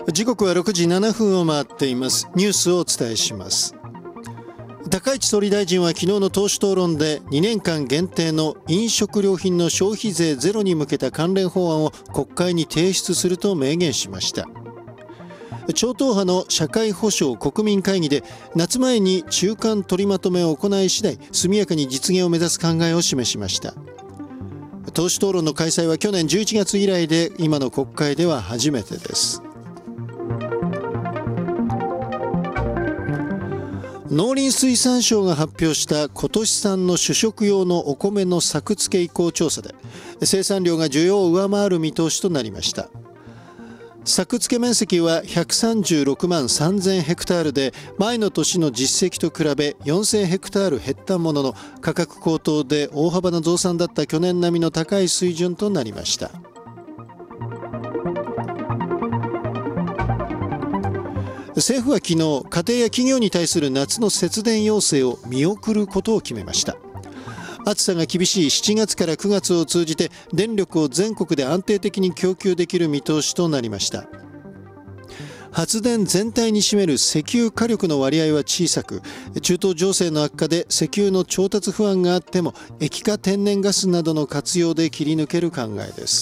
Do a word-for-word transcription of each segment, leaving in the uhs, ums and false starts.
時刻はろくじななふんを回っています。ニュースをお伝えします。高市総理大臣は昨日の党首討論でにねんかん限定の飲食料品の消費税ゼロに向けた関連法案を国会に提出すると明言しました。超党派の社会保障国民会議で夏前に中間取りまとめを行い次第速やかに実現を目指す考えを示しました。党首討論の開催は去年じゅういちがつ以来で、今の国会では初めてです。農林水産省が発表した今年産の主食用のお米の作付け意向調査で、生産量が需要を上回る見通しとなりました。作付け面積はひゃくさんじゅうろくまんさんぜんヘクタールで、前の年の実績と比べよんせんヘクタール減ったものの、価格高騰で大幅な増産だった去年並みの高い水準となりました。政府は昨日、家庭や企業に対する夏の節電要請を見送ることを決めました。暑さが厳しいしちがつからくがつを通じて電力を全国で安定的に供給できる見通しとなりました。発電全体に占める石油火力の割合は小さく、中東情勢の悪化で石油の調達不安があっても液化天然ガスなどの活用で切り抜ける考えです。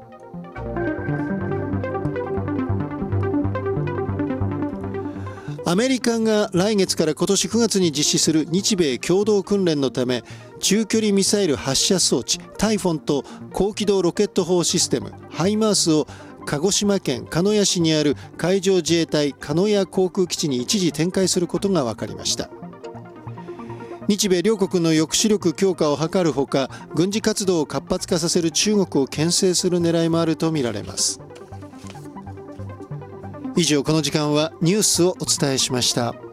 アメリカが来月から今年くがつに実施する日米共同訓練のため、中距離ミサイル発射装置タイフォンと高機動ロケット砲システムハイマースを鹿児島県鹿屋市にある海上自衛隊鹿屋航空基地に一時展開することが分かりました。日米両国の抑止力強化を図るほか、軍事活動を活発化させる中国を牽制する狙いもあるとみられます。以上、この時間はニュースをお伝えしました。